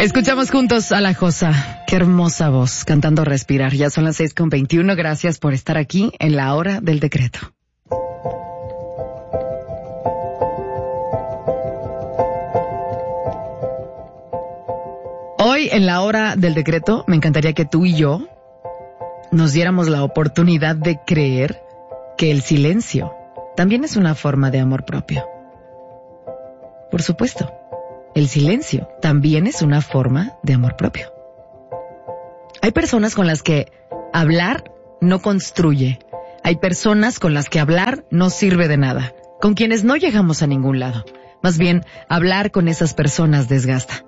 Escuchamos juntos a La Josa. Qué hermosa voz, cantando Respirar. Ya son las 6:21. Gracias por estar aquí en la hora del decreto. Hoy, en la hora del decreto, me encantaría que tú y yo nos diéramos la oportunidad de creer que el silencio también es una forma de amor propio. Por supuesto, el silencio también es una forma de amor propio. Hay personas con las que hablar no construye. Hay personas con las que hablar no sirve de nada. Con quienes no llegamos a ningún lado. Más bien, hablar con esas personas desgasta.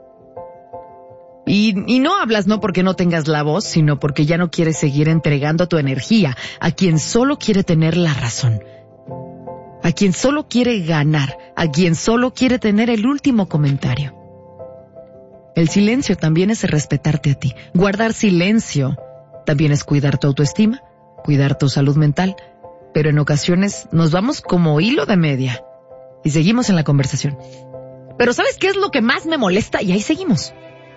Y no hablas no porque no tengas la voz, sino porque ya no quieres seguir entregando tu energía a quien solo quiere tener la razón. A quien solo quiere ganar, a quien solo quiere tener el último comentario. El silencio también es respetarte a ti. Guardar silencio también es cuidar tu autoestima, cuidar tu salud mental, pero en ocasiones nos vamos como hilo de media y seguimos en la conversación. Pero ¿sabes qué es lo que más me molesta? Y ahí seguimos.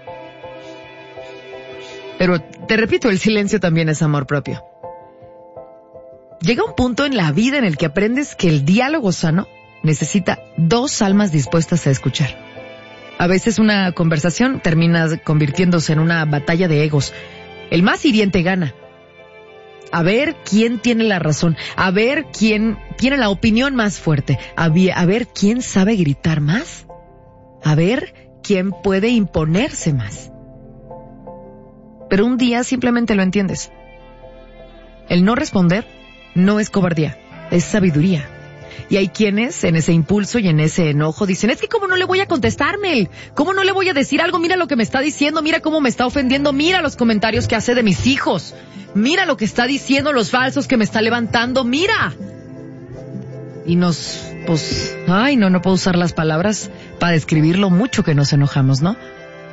Pero te repito, el silencio también es amor propio. Llega un punto en la vida en el que aprendes que el diálogo sano necesita dos almas dispuestas a escuchar. A veces una conversación termina convirtiéndose en una batalla de egos. El más hiriente gana. A ver quién tiene la razón, a ver quién tiene la opinión más fuerte, a ver quién sabe gritar más, a ver quién puede imponerse más. Pero un día simplemente lo entiendes. El no responder no es cobardía, es sabiduría. Y hay quienes en ese impulso y en ese enojo dicen, es que ¿cómo no le voy a contestar, Mel? ¿Cómo no le voy a decir algo? Mira lo que me está diciendo, mira cómo me está ofendiendo, mira los comentarios que hace de mis hijos, mira lo que está diciendo, los falsos que me está levantando, mira. Y no puedo usar las palabras para describir lo mucho que nos enojamos, ¿no?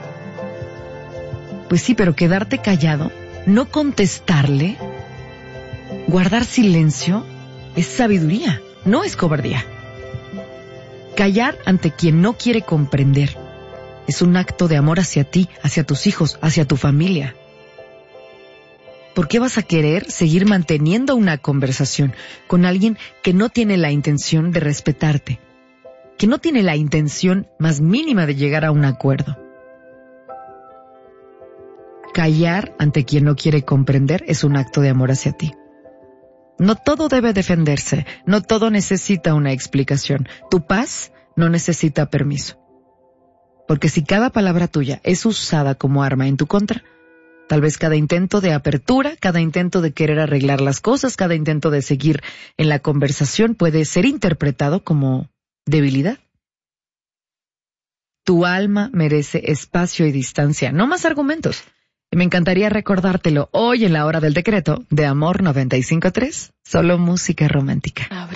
Pues sí, pero quedarte callado, no contestarle, guardar silencio, es sabiduría, no es cobardía. Callar ante quien no quiere comprender es un acto de amor hacia ti, hacia tus hijos, hacia tu familia. ¿Por qué vas a querer seguir manteniendo una conversación con alguien que no tiene la intención de respetarte, que no tiene la intención más mínima de llegar a un acuerdo? Callar ante quien no quiere comprender es un acto de amor hacia ti. No todo debe defenderse, no todo necesita una explicación. Tu paz no necesita permiso. Porque si cada palabra tuya es usada como arma en tu contra, tal vez cada intento de apertura, cada intento de querer arreglar las cosas, cada intento de seguir en la conversación puede ser interpretado como debilidad. Tu alma merece espacio y distancia, no más argumentos. Y me encantaría recordártelo hoy en la hora del decreto de Amor 95.3, solo música romántica.